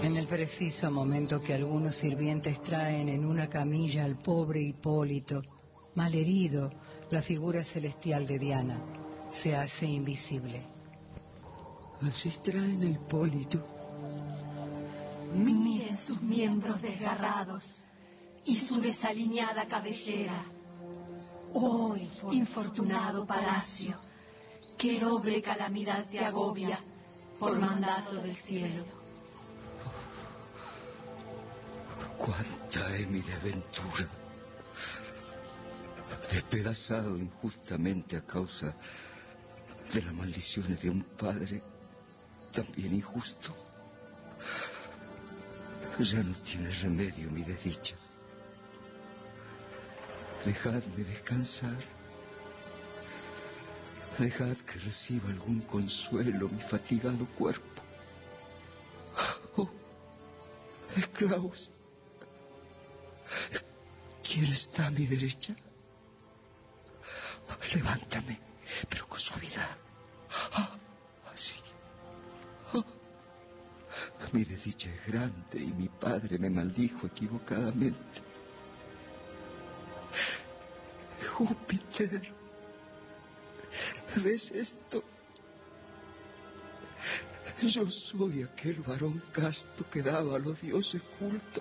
En el preciso momento que algunos sirvientes traen en una camilla al pobre Hipólito, malherido, la figura celestial de Diana se hace invisible. Allí traen a Hipólito. Miren sus miembros desgarrados y su desaliñada cabellera. Oh, infortunado palacio, qué doble calamidad te agobia por mandato del cielo. Cuánta es mi desventura, despedazado injustamente a causa de las maldiciones de un padre también injusto. Ya no tiene remedio mi desdicha. Dejadme descansar. Dejad que reciba algún consuelo mi fatigado cuerpo. Oh, esclavos, ¿quién está a mi derecha? Levántame, pero con suavidad. Así. Mi desdicha es grande y mi padre me maldijo equivocadamente. Júpiter, ¿ves esto? Yo soy aquel varón casto que daba a los dioses culto,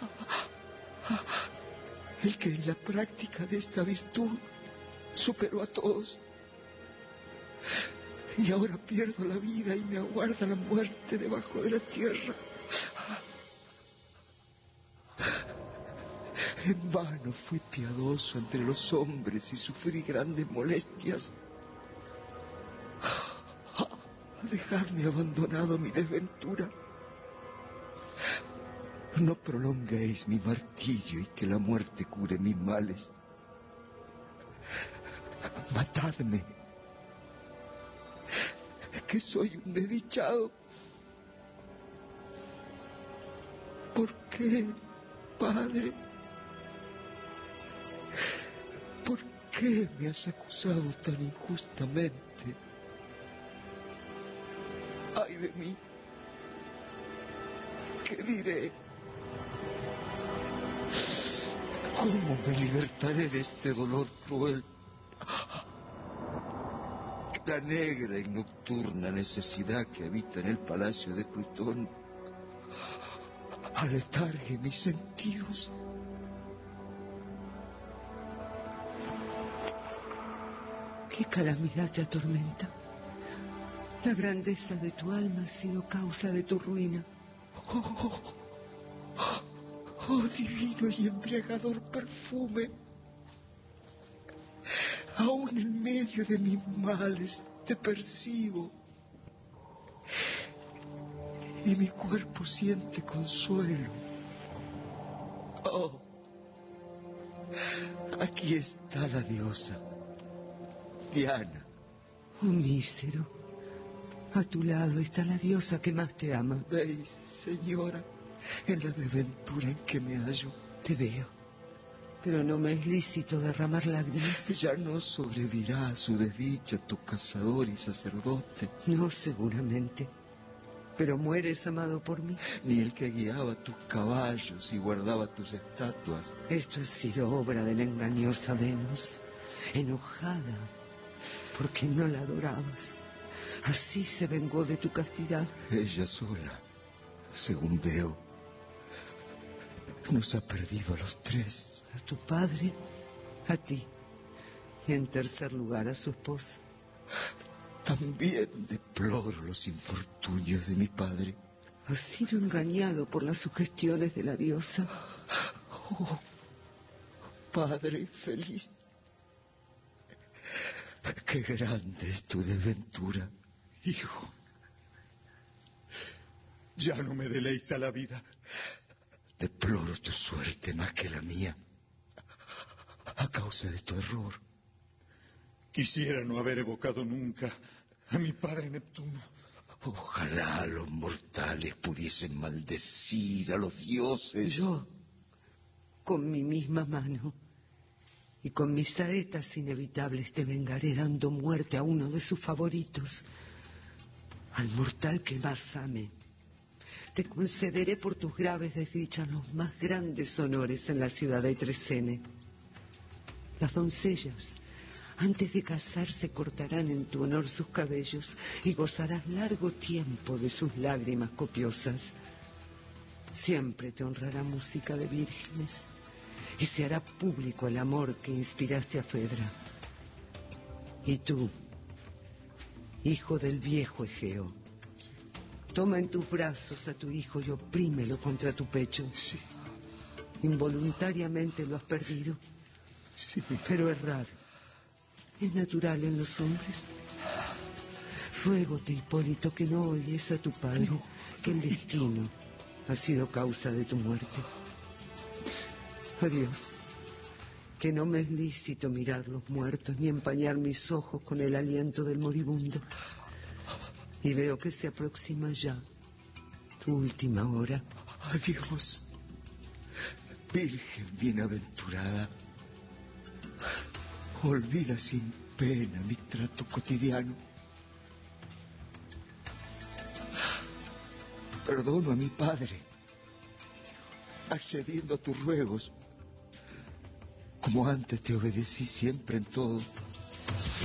el que en la práctica de esta virtud superó a todos. Y ahora pierdo la vida y me aguarda la muerte debajo de la tierra. En vano fui piadoso entre los hombres y sufrí grandes molestias. Dejadme abandonado a mi desventura. No prolonguéis mi martirio y que la muerte cure mis males. Matadme, que soy un desdichado. ¿Por qué, Padre? ¿Por qué me has acusado tan injustamente? ¡Ay de mí! ¿Qué diré? ¿Cómo me libertaré de este dolor cruel? La negra y nocturna necesidad que habita en el palacio de Plutón aletargue mis sentidos. ¿Qué calamidad te atormenta? La grandeza de tu alma ha sido causa de tu ruina. Oh, divino y embriagador perfume. Aún en medio de mis males te percibo. Y mi cuerpo siente consuelo. Oh, aquí está la diosa, Diana. Oh, mísero, a tu lado está la diosa que más te ama. ¿Veis, señora, en la desventura en que me hallo? Te veo, pero no me es lícito derramar lágrimas. Ya no sobrevivirá a su desdicha tu cazador y sacerdote. No, seguramente, pero mueres amado por mí. Ni el que guiaba tus caballos y guardaba tus estatuas. Esto ha sido obra de la engañosa Venus, enojada porque no la adorabas. Así se vengó de tu castidad. Ella sola, según veo, nos ha perdido a los tres. A tu padre, a ti, y en tercer lugar a su esposa. También deploro los infortunios de mi padre. Has sido engañado por las sugestiones de la diosa. Oh, Padre infeliz, qué grande es tu desventura. Hijo, ya no me deleita la vida. Deploro tu suerte más que la mía, a causa de tu error. Quisiera no haber evocado nunca a mi padre Neptuno. Ojalá los mortales pudiesen maldecir a los dioses. Yo, con mi misma mano y con mis saetas inevitables, te vengaré dando muerte a uno de sus favoritos, al mortal que más ame. te concederé por tus graves desdichas los más grandes honores en la ciudad de Tresene. Las doncellas, antes de casarse, cortarán en tu honor sus cabellos y gozarás largo tiempo de sus lágrimas copiosas. Siempre te honrará música de vírgenes y se hará público el amor que inspiraste a Fedra. Y tú, hijo del viejo Egeo, toma en tus brazos a tu hijo y oprímelo contra tu pecho. Sí. Involuntariamente lo has perdido. Sí. Pero errar es natural en los hombres. Ruégote, Hipólito, que no odies a tu padre, que el destino ha sido causa de tu muerte. Adiós, que no me es lícito mirar los muertos ni empañar mis ojos con el aliento del moribundo. Y veo que se aproxima ya tu última hora. Adiós, Virgen bienaventurada. Olvida sin pena mi trato cotidiano. Perdono a mi padre, accediendo a tus ruegos, como antes te obedecí siempre en todo.